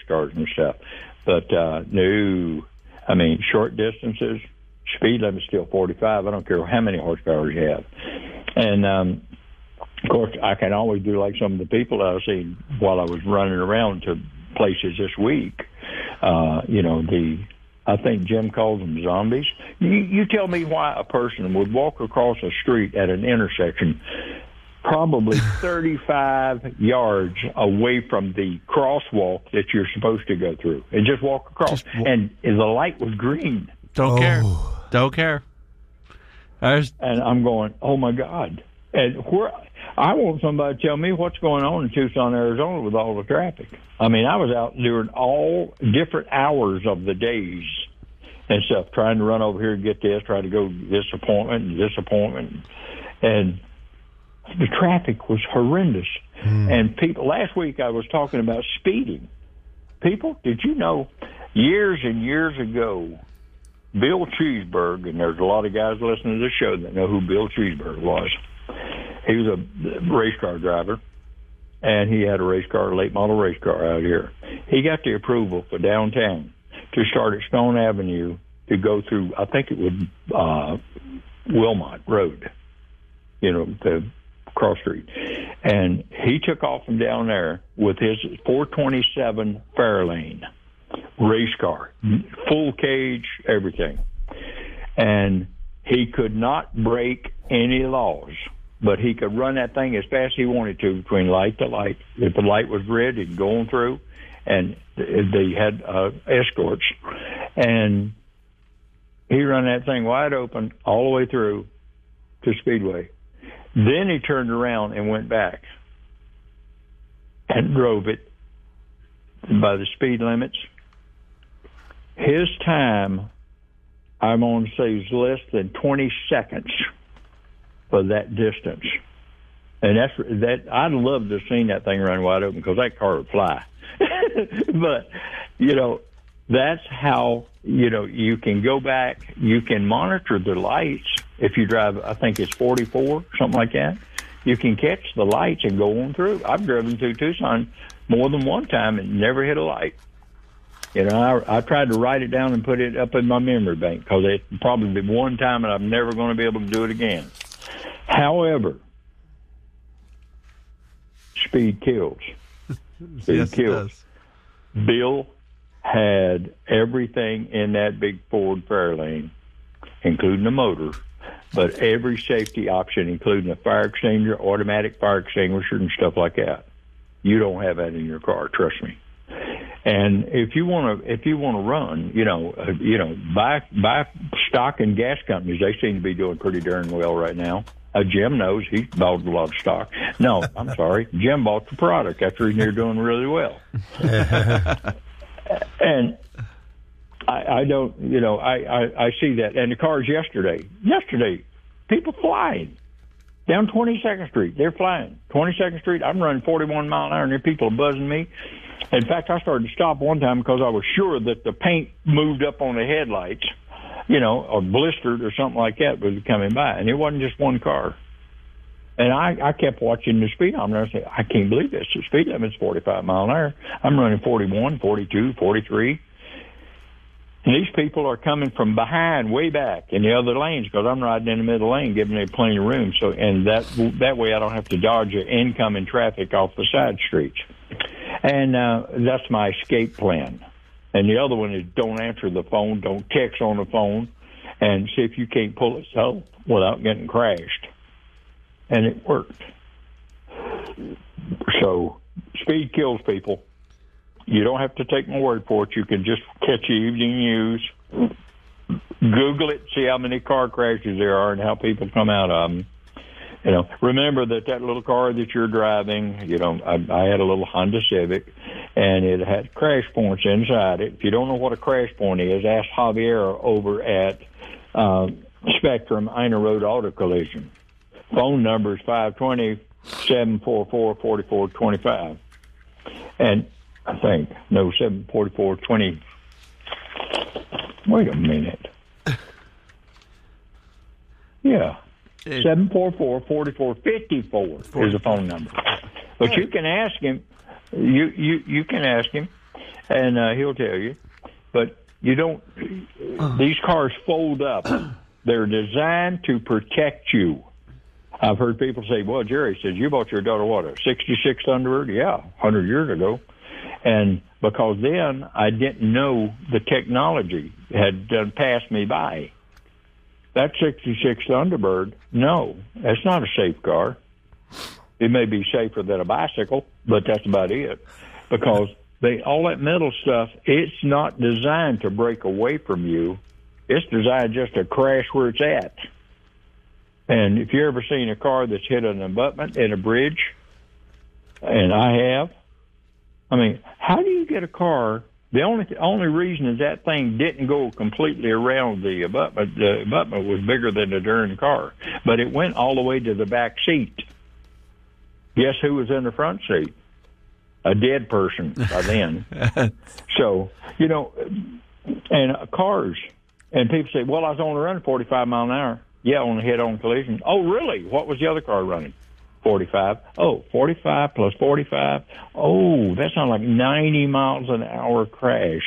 cars and stuff. But no, I mean, short distances, speed limit's still 45. I don't care how many horsepower you have. And, of course, I can always do like some of the people that I've seen while I was running around to places this week. I think Jim calls them zombies. You tell me why a person would walk across a street at an intersection probably 35 yards away from the crosswalk that you're supposed to go through and just walk across. And the light was green. Don't care. And I'm going, oh, my God. And I want somebody to tell me what's going on in Tucson, Arizona with all the traffic. I mean, I was out during all different hours of the days and stuff, trying to run over here and get this, trying to go to this appointment. And the traffic was horrendous. And people, last week I was talking about speeding. People, did you know years and years ago, Bill Cheeseburg, and there's a lot of guys listening to the show that know who Bill Cheeseburg was. He was a race car driver, and he had a late model race car out here. He got the approval for downtown to start at Stone Avenue to go through, I think it was Wilmot Road, the cross street. And he took off from down there with his 427 Fairlane race car, full cage, everything. And he could not break any laws, but he could run that thing as fast as he wanted to between light to light. If the light was red, he'd go on through, and they had escorts. And he ran that thing wide open all the way through to Speedway. Then he turned around and went back and drove it by the speed limits. His time, I'm going to say, is less than 20 seconds for that distance. And I'd love to have seen that thing run wide open because that car would fly. But, that's how, you can go back. You can monitor the lights. If you drive, I think it's 44, something like that, you can catch the lights and go on through. I've driven through Tucson more than one time and never hit a light. I tried to write it down and put it up in my memory bank because it's probably one time and I'm never going to be able to do it again. However, speed kills. Yes, it does. Bill had everything in that big Ford Fairlane, including the motor, but every safety option, including a fire extinguisher, automatic fire extinguisher, and stuff like that. You don't have that in your car, trust me. And if you want to run, buy stock in gas companies. They seem to be doing pretty darn well right now. Jim knows he bought a lot of stock. No, I'm sorry, Jim bought the product. That's the reason they're doing really well. And I don't, I see that. And the cars yesterday, people flying down 22nd Street. They're flying 22nd Street. I'm running 41 mile an hour, and there are people buzzing me. In fact, I started to stop one time because I was sure that the paint moved up on the headlights, or blistered or something like that was coming by. And it wasn't just one car. And I kept watching the speedometer. I said, I can't believe this. The speed limit's 45 mile an hour. I'm running 41, 42, 43. And these people are coming from behind, way back in the other lanes, because I'm riding in the middle lane, giving them plenty of room. So, and that way I don't have to dodge the incoming traffic off the side streets. And that's my escape plan. And the other one is don't answer the phone, don't text on the phone, and see if you can't pull it self without getting crashed. And it worked. So speed kills people. You don't have to take my word for it. You can just catch the evening news, Google it, see how many car crashes there are and how people come out of them. Remember that little car that you're driving, I had a little Honda Civic, and it had crash points inside it. If you don't know what a crash point is, ask Javier over at Spectrum Ina Road Auto Collision. Phone number is 520-744-4425. And I think, 744-20. Wait a minute. Yeah. 744-4454 is the phone number. But you can ask him. You can ask him, and he'll tell you. But you don't. These cars fold up. They're designed to protect you. I've heard people say, "Well, Jerry says you bought your daughter what, a '66 Thunderbird?" Yeah, 100 years ago, and because then I didn't know the technology had passed me by. That '66 Thunderbird, no, that's not a safe car. It may be safer than a bicycle, but that's about it. Because all that metal stuff, it's not designed to break away from you. It's designed just to crash where it's at. And if you ever seen a car that's hit an abutment in a bridge, and I have, I mean, how do you get a car? The only reason is that thing didn't go completely around the abutment. The abutment was bigger than the darn car, but it went all the way to the back seat. Guess who was in the front seat? A dead person by then. So, and cars. And people say, well, I was only running 45 miles an hour. Yeah, on a head-on collision. Oh, really? What was the other car running? 45. Oh, 45 plus 45. Oh, that sounds like 90 miles an hour crash.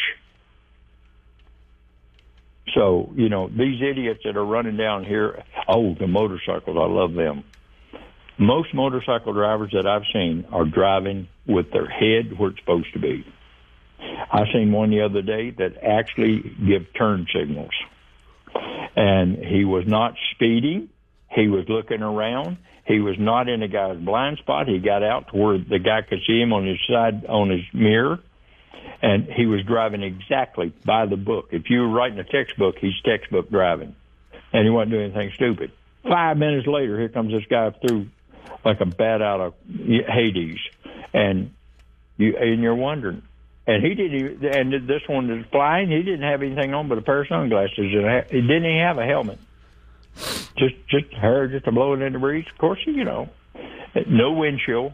So, these idiots that are running down here, the motorcycles, I love them. Most motorcycle drivers that I've seen are driving with their head where it's supposed to be. I seen one the other day that actually give turn signals. And he was not speeding. He was looking around. He was not in the guy's blind spot. He got out to where the guy could see him on his side, on his mirror. And he was driving exactly by the book. If you were writing a textbook, he's textbook driving. And he wasn't doing anything stupid. 5 minutes later, here comes this guy through like a bat out of Hades. And you're wondering. And he didn't. And this one is flying. He didn't have anything on but a pair of sunglasses. And he didn't even have a helmet. Just hair just to blow it in the breeze. Of course, no windshield,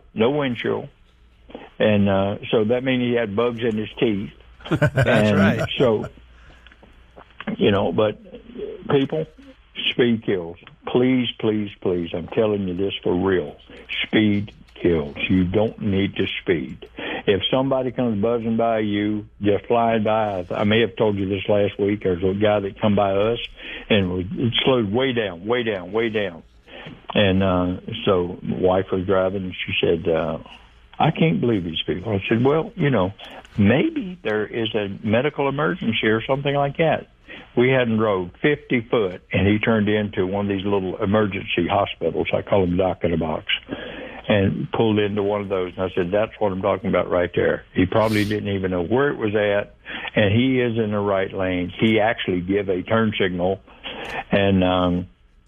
and so that means he had bugs in his teeth. That's right. So, but people, speed kills. Please, please, please. I'm telling you this for real. Speed kills. You don't need to speed. If somebody comes buzzing by you, just flying by, I may have told you this last week, there's a guy that come by us and slowed way down. And so my wife was driving and she said, I can't believe these people. I said, well, maybe there is a medical emergency or something like that. We hadn't rode 50 foot, and he turned into one of these little emergency hospitals. I call them doc in a box. And pulled into one of those. And I said, that's what I'm talking about right there. He probably didn't even know where it was at, and he is in the right lane. He actually gave a turn signal. And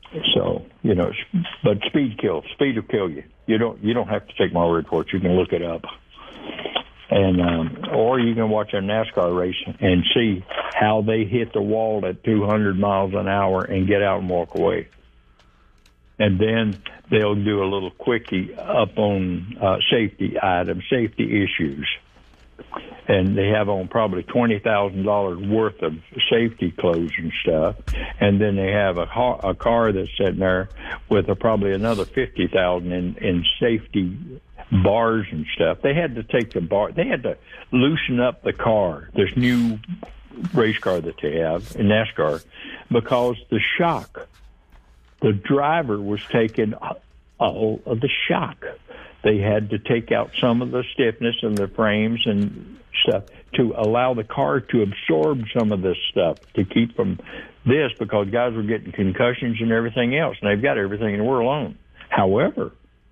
but speed kills. Speed will kill you. You don't have to take my word for it. You can look it up. And or you can watch a NASCAR race and see how they hit the wall at 200 miles an hour and get out and walk away. And then they'll do a little quickie up on safety items, safety issues. And they have on probably $20,000 worth of safety clothes and stuff. And then they have a car that's sitting there with probably another $50,000 in safety bars and stuff. They had to take they had to loosen up the car, this new race car that they have in NASCAR, because the shock. The driver was taking all of the shock. They had to take out some of the stiffness in the frames and stuff to allow the car to absorb some of this stuff, to keep from this, because guys were getting concussions and everything else, and they've got everything in the world on. However,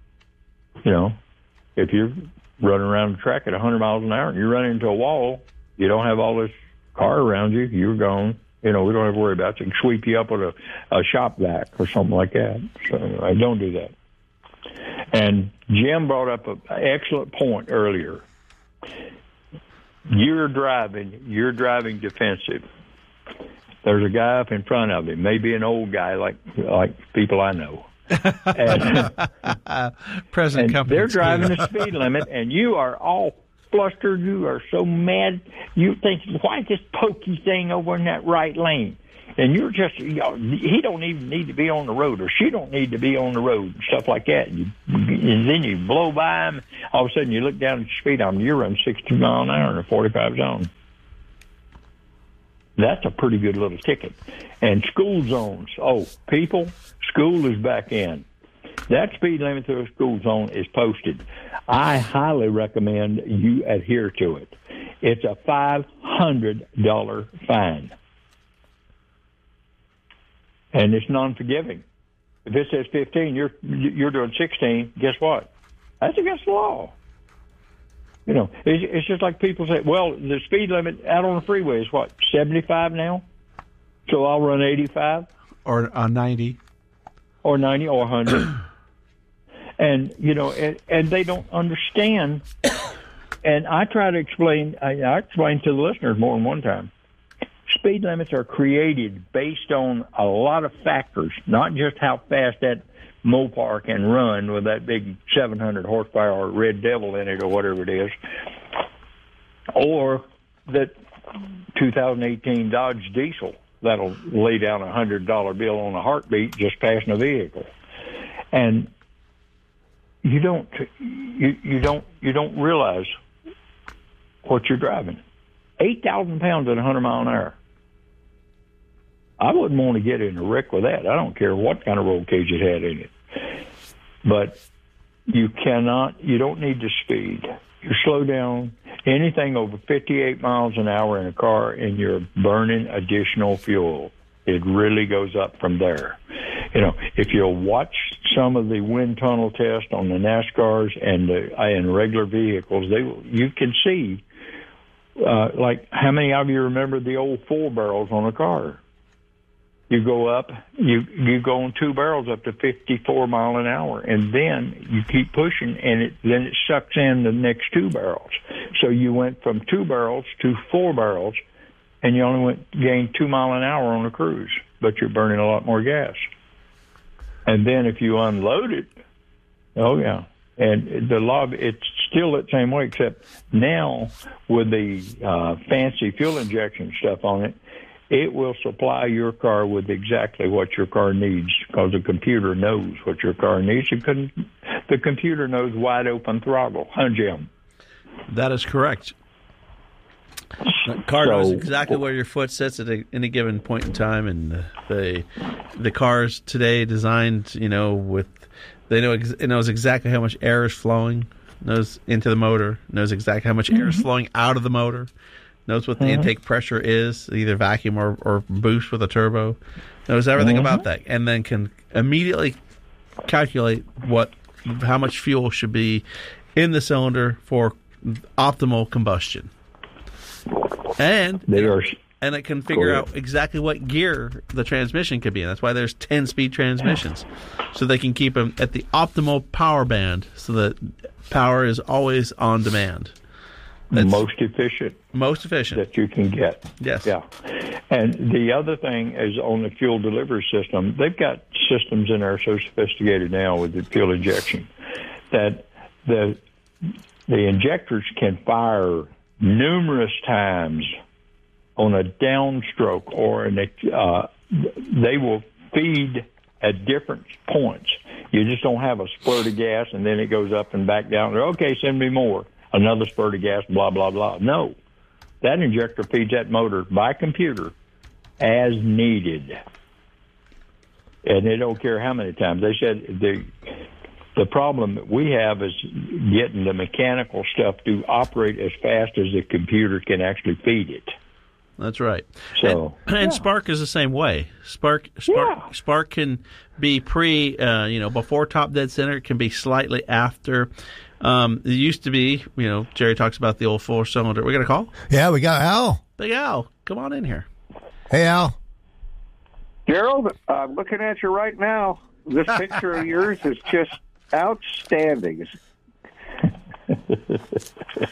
if you're running around the track at 100 miles an hour and you run into a wall, you don't have all this car around you, you're gone. We don't have to worry about it. It can sweep you up with a shop vac or something like that. So I don't do that. And Jim brought up an excellent point earlier. You're driving defensive. There's a guy up in front of him, maybe an old guy like people I know. Present company. They're driving the speed limit, and you are all flustered. You are so mad. You think, why this pokey thing over in that right lane? and you're just, he don't even need to be on the road, or she don't need to be on the road, and stuff like that. And then you blow by them. All of a sudden, you look down at your speed arm, you're running 60 miles an hour in a 45 zone. That's a pretty good little ticket. And school zones. Oh, people, school is back in. That speed limit through a school zone is posted. I highly recommend you adhere to it. It's a $500 fine. And it's non-forgiving. If it says 15, you're doing 16, guess what? That's against the law. You know, it's just like people say, well, the speed limit out on the freeway is what, 75 now? So I'll run 85? Or 90. Or 90 or 100. And, you know, and they don't understand. And I try to explain, I explain to the listeners more than one time. Speed limits are created based on a lot of factors, not just how fast that Mopar can run with that big 700 horsepower Red Devil in it or whatever it is, or that 2018 Dodge Diesel that'll lay down a $100 bill on a heartbeat just passing a vehicle. And you don't realize what you're driving. 8,000 pounds at 100 mile an hour. I wouldn't want to get in a wreck with that. I don't care what kind of roll cage it had in it. But you don't need to speed. You slow down anything over 58 miles an hour in a car and you're burning additional fuel. It really goes up from there. You know, if you'll watch some of the wind tunnel tests on the NASCARs and regular vehicles, you can see, like, how many of you remember the old 4 barrels on a car? You go up, you go on 2 barrels up to 54 mile an hour, and then you keep pushing, and then it sucks in the next 2 barrels. So you went from 2 barrels to 4 barrels, and you only gained 2 mile an hour on a cruise, but you're burning a lot more gas. And then if you unload it, oh yeah, and it's still that same way, except now with the fancy fuel injection stuff on it, it will supply your car with exactly what your car needs because the computer knows what your car needs. The computer knows wide open throttle, huh, Jim? That is correct. The car knows exactly where your foot sits at any given point in time, and the cars today designed, you know, it knows exactly how much air is flowing, knows into the motor, knows exactly how much air is flowing out of the motor, knows what the intake pressure is, either vacuum or boost with a turbo, knows everything about that, and then can immediately calculate how much fuel should be in the cylinder for optimal combustion. And it can figure out exactly what gear the transmission could be in. That's why there's 10-speed transmissions, so they can keep them at the optimal power band, so that power is always on demand. That's most efficient that you can get. Yes. Yeah. And the other thing is on the fuel delivery system, they've got systems in there so sophisticated now with the fuel injection that the injectors can fire numerous times on a downstroke, or they will feed at different points. You just don't have a splurt of gas and then it goes up and back down. Okay, send me more. Another spurt of gas, blah, blah, blah. No. That injector feeds that motor by computer as needed. And they don't care how many times. They said the problem that we have is getting the mechanical stuff to operate as fast as the computer can actually feed it. That's right. So, and Spark is the same way. Spark can be before top dead center. It can be slightly after. It used to be, Jerry talks about the old 4-cylinder. We got a call? Yeah, we got Al. Big Al, come on in here. Hey, Al. Gerald, I'm looking at you right now. This picture of yours is just outstanding. It's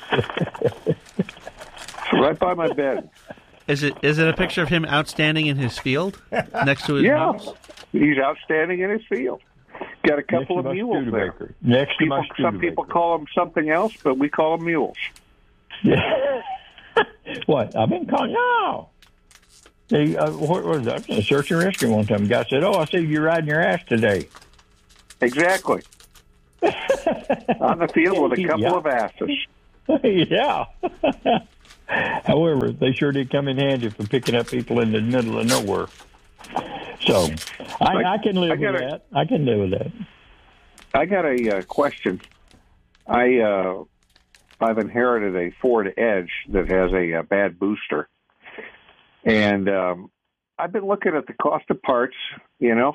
right by my bed. Is it a picture of him outstanding in his field next to his house? He's outstanding in his field. Got a couple of mules there. Some people call them something else, but we call them mules. Yeah. What? I've been calling. No. What was that? A search and rescue one time. The guy said, "Oh, I see you riding your ass today." Exactly. On the field with a couple of asses. Yeah. However, they sure did come in handy for picking up people in the middle of nowhere. So, I can live with that. I can live with that. I got a question. I've inherited a Ford Edge that has a bad booster. And I've been looking at the cost of parts, you know.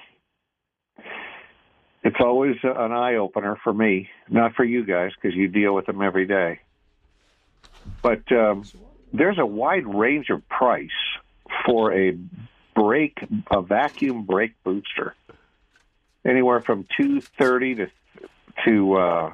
It's always an eye-opener for me, not for you guys, because you deal with them every day. But there's a wide range of price for a vacuum brake booster, anywhere from $230 to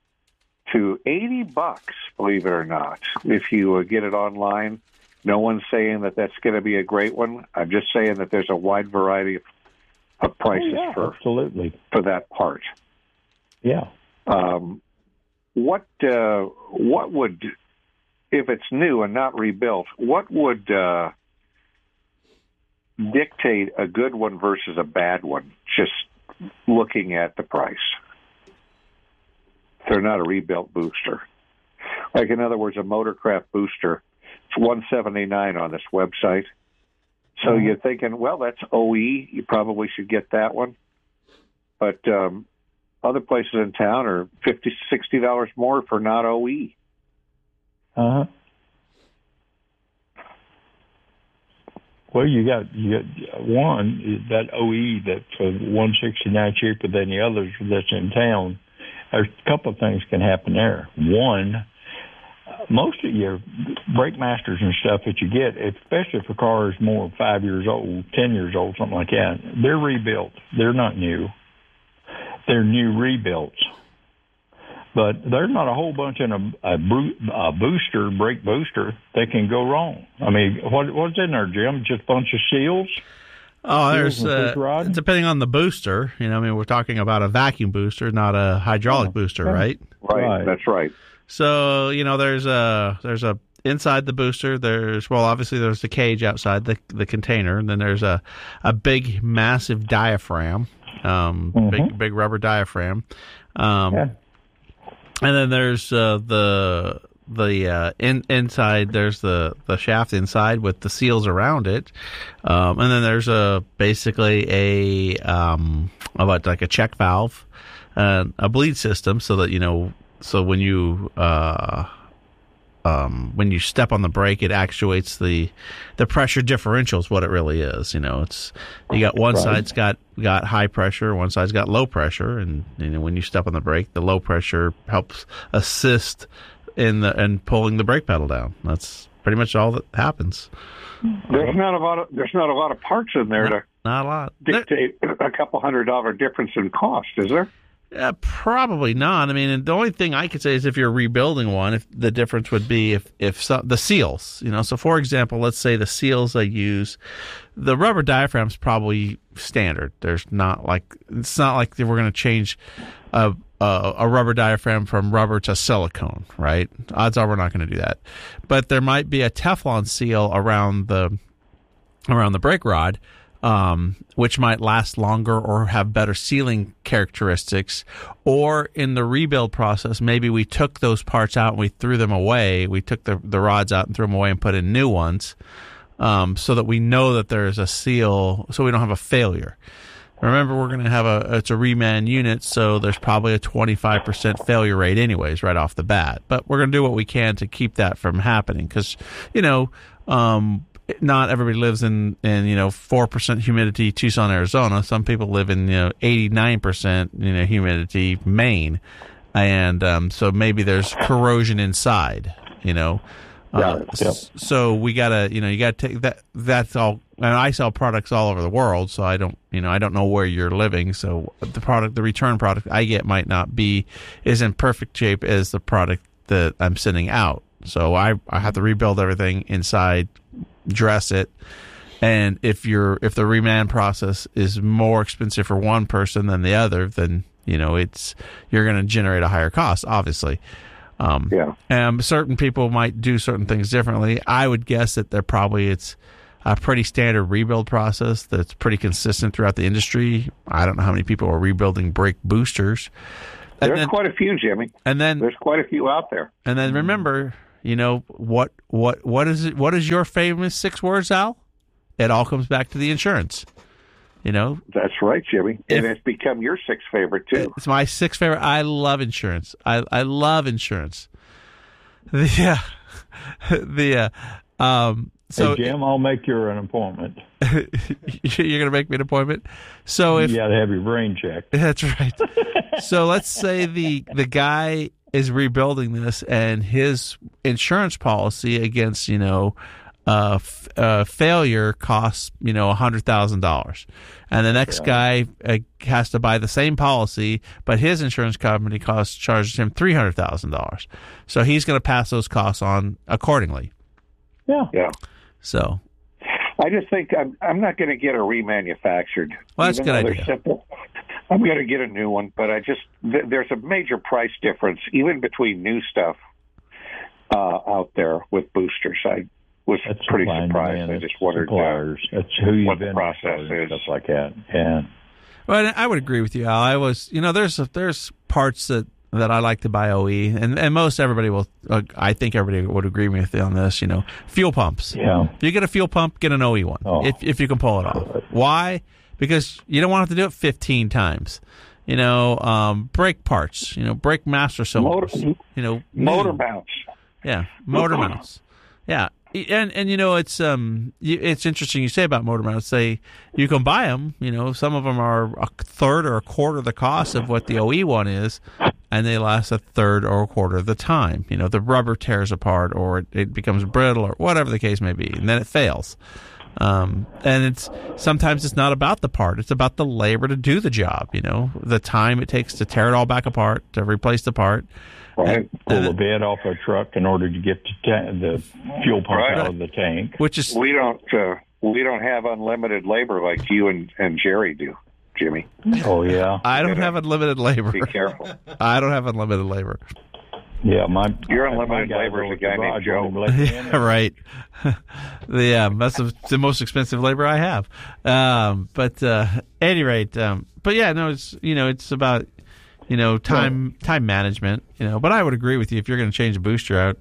$80, believe it or not, if you get it online. No one's saying that that's going to be a great one. I'm just saying that there's a wide variety of prices for that part. Yeah. What would, if it's new and not rebuilt, what would dictate a good one versus a bad one, just looking at the price? They're not a rebuilt booster. Like, in other words, a Motorcraft booster, it's $179 on this website. So you're thinking, well, that's OE. You probably should get that one. But other places in town are $50, $60 more for not OE. Uh-huh. Well, you got one, that OE that's $169 cheaper than the others that's in town. There's a couple of things can happen there. One, most of your brake masters and stuff that you get, especially if a car is more than 5 years old, 10 years old, something like that, they're rebuilt. They're not new. They're new rebuilds. But there's not a whole bunch in a brake booster that can go wrong. I mean, what's in there, Jim? Just a bunch of seals? Oh, there's depending on the booster. You know, I mean, we're talking about a vacuum booster, not a hydraulic booster, right? Right, that's right. So, you know, there's a inside the booster. Obviously there's the cage outside the container, and then there's a big, massive diaphragm, big rubber diaphragm, and then there's inside. There's the shaft inside with the seals around it, and then there's basically like a check valve, a bleed system, so that, you know. So when you step on the brake, it actuates the pressure differential is what it really is. You know, you got one side's got high pressure, one side's got low pressure, and you know, when you step on the brake, the low pressure helps assist in pulling the brake pedal down. That's pretty much all that happens. There's not a lot of parts in there not a lot dictate a couple $100 difference in cost, is there? Probably not. I mean, the only thing I could say is if you're rebuilding one, if the difference would be if the seals, you know. So, for example, let's say the seals they use, the rubber diaphragm's probably standard. It's not like we're going to change a rubber diaphragm from rubber to silicone, right? Odds are we're not going to do that. But there might be a Teflon seal around the brake rod, which might last longer or have better sealing characteristics. Or in the rebuild process, maybe we took those parts out and we threw them away. We took the rods out and threw them away and put in new ones, so that we know that there's a seal, so we don't have a failure. Remember, we're going to have it's a reman unit, so there's probably a 25% failure rate anyways right off the bat. But we're going to do what we can to keep that from happening, because, you know, not everybody lives in 4% humidity Tucson, Arizona. Some people live in 89% humidity Maine, and so maybe there's corrosion inside. So we gotta you gotta take that. That's all. And I sell products all over the world, so I don't know where you're living. So the return product I get might not be as in perfect shape as the product that I'm sending out. So I have to rebuild everything inside, dress it, and if the reman process is more expensive for one person than the other, then you're going to generate a higher cost, obviously. Certain people might do certain things differently. I would guess that it's a pretty standard rebuild process that's pretty consistent throughout the industry. I don't know how many people are rebuilding brake boosters. There's quite a few, Jimmy. And then there's quite a few out there. And then remember, what is it? What is your famous 6 words, Al? It all comes back to the insurance. That's right, Jimmy. And it's become your 6th favorite too. It's my 6th favorite. I love insurance. I love insurance. So hey, Jim, I'll make you an appointment. You're going to make me an appointment? So you got to have your brain checked. That's right. So let's say the guy is rebuilding this, and his insurance policy against failure costs $100,000, and the next guy has to buy the same policy, but his insurance company charges him $300,000. So he's going to pass those costs on accordingly. Yeah. So I just think I'm not going to get a remanufactured. Well, that's a good idea. Simple. I'm going to get a new one, but there's a major price difference even between new stuff out there with boosters. I was pretty surprised. I just wondered that's who you've what been the process is. Stuff like that. Yeah. Well, I would agree with you, Al. I was, there's parts that I like to buy OE, and most everybody will. I think everybody would agree with me on this. Fuel pumps. Yeah. If you get a fuel pump, get an OE one. If you can pull it off. Why? Because you don't want to have to do it 15 times. Brake parts. Brake master cylinders. Motor mounts. Yeah, motor mounts. Yeah. And it's interesting you say about motor mounts. You can buy them. Some of them are a third or a quarter of the cost of what the OE one is, and they last a third or a quarter of the time. The rubber tears apart, or it becomes brittle, or whatever the case may be, and then it fails. And sometimes it's not about the part; it's about the labor to do the job. The time it takes to tear it all back apart, to replace the part. Right. Pull the bed off a truck in order to get the fuel pump out of the tank. Which is we don't have unlimited labor like you and Jerry do, Jimmy. Oh yeah. I don't have unlimited labor. Be careful. I don't have unlimited labor. Yeah, your unlimited labor is a guy named Joe. Yeah, right. That's the most expensive labor I have. But at any rate, but yeah, no, it's about. Time management, but I would agree with you if you're going to change a booster out.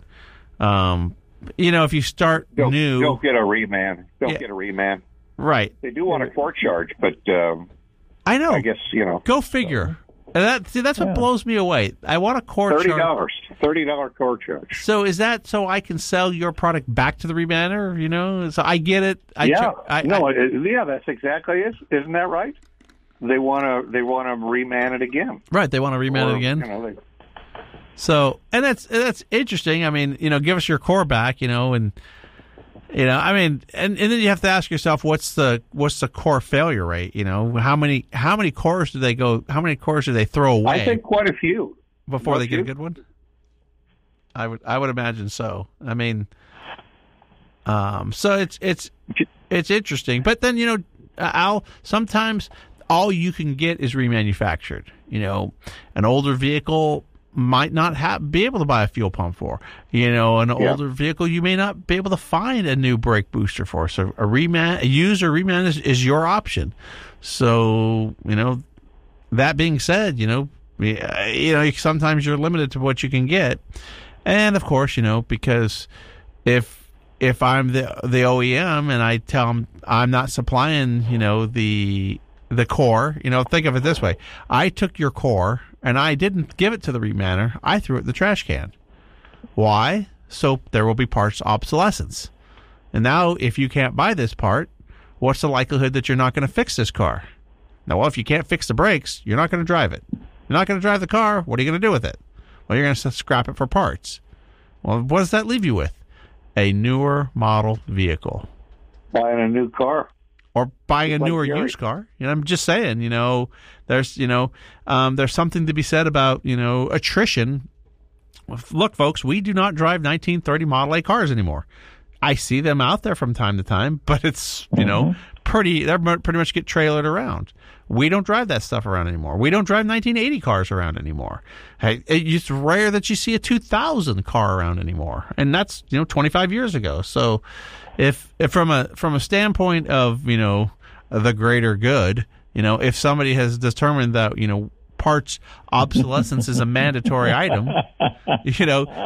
If you start new. Don't get a reman. Get a reman. Right. They do want a core charge, but I know. I guess, Go figure. That's what blows me away. I want a core charge. $30 core charge. So is that so I can sell your product back to the remander? So I get it. That's exactly it. Isn't that right? They want to reman it again. Right, they want to reman it again. So, and that's interesting. I mean, give us your core back, and and then you have to ask yourself what's the core failure rate? How many cores do they go? How many cores do they throw away? I think quite a few before they get a good one. I would imagine so. I mean, so it's interesting, but then Al, sometimes all you can get is remanufactured. An older vehicle might not be able to buy a fuel pump for. Older vehicle you may not be able to find a new brake booster for. So a used or reman is your option. So that being said, sometimes you're limited to what you can get, and of course because if I'm the OEM and I tell them I'm not supplying the core, think of it this way. I took your core and I didn't give it to the remander. I threw it in the trash can. Why? So there will be parts obsolescence. And now if you can't buy this part, what's the likelihood that you're not going to fix this car? Now, well, if you can't fix the brakes, you're not going to drive it. You're not going to drive the car. What are you going to do with it? Well, you're going to scrap it for parts. Well, what does that leave you with? A newer model vehicle. Buying a new car. Or buying a newer used car. I'm just saying, there's something to be said about, attrition. Look, folks, we do not drive 1930 Model A cars anymore. I see them out there from time to time, but it's, pretty much get trailered around. We don't drive that stuff around anymore. We don't drive 1980 cars around anymore. It's rare that you see a 2000 car around anymore, and that's 25 years ago. So, if from a standpoint of the greater good, if somebody has determined that parts obsolescence is a mandatory item, you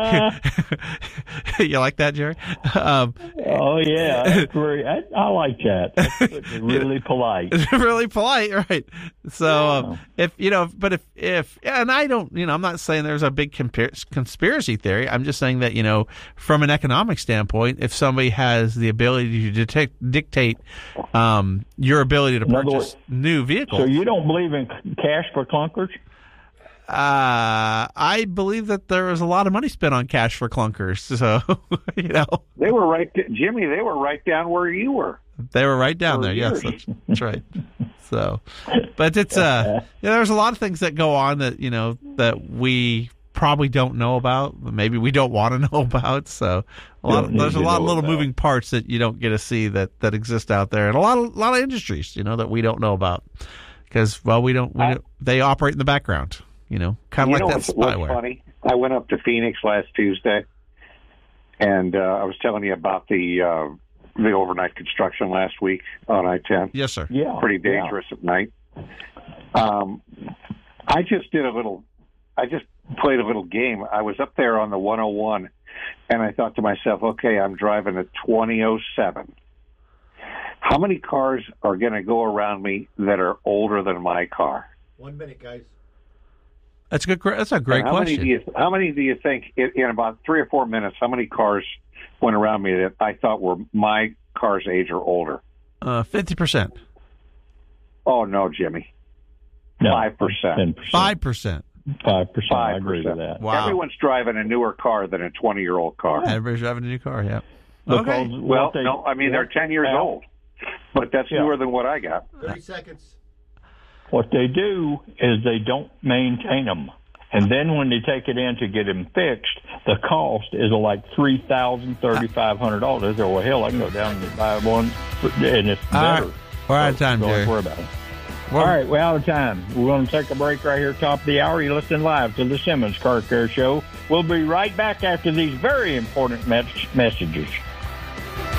like that, Jerry? Oh yeah, I like that. That's really polite. Really polite, right? So if and I don't, I'm not saying there's a big conspiracy theory. I'm just saying that from an economic standpoint, if somebody has the ability to dictate your ability to purchase new vehicles, so you don't believe in cash for clunkers? I believe that there was a lot of money spent on cash for clunkers. So, they were right, Jimmy. They were right down where you were. They were right down there. Years. Yes, that's right. So, but it's there's a lot of things that go on that that we probably don't know about. Maybe we don't want to know about. So, there's a lot of little moving parts that you don't get to see that exist out there, and a lot of industries that we don't know about because we don't. They operate in the background. Kind of like that spyware. What's funny? I went up to Phoenix last Tuesday, and I was telling you about the overnight construction last week on I-10. Yes, sir. Yeah, pretty dangerous at night. I just played a little game. I was up there on the 101, and I thought to myself, okay, I'm driving a 2007. How many cars are going to go around me that are older than my car? 1 minute, guys. That's a great question. How many do you think in about 3 or 4 minutes? How many cars went around me that I thought were my car's age or older? 50%. Oh no, Jimmy. 5%. 5%. 5%. I agree with that. Wow. Everyone's driving a newer car than a 20-year-old car. Everybody's driving a new car. Yeah. Okay. Well, no, I mean they're 10 years old, but that's newer than what I got. 30 seconds. What they do is they don't maintain them. And then when they take it in to get them fixed, the cost is like $3,000, $3,500. Or, well, hell, I can go down and buy one, and it's better. We're out of time, Jerry. Don't worry about it. All right, we're out of time. We're going to take a break right here, top of the hour. You're listening live to the Simmons Car Care Show. We'll be right back after these very important messages.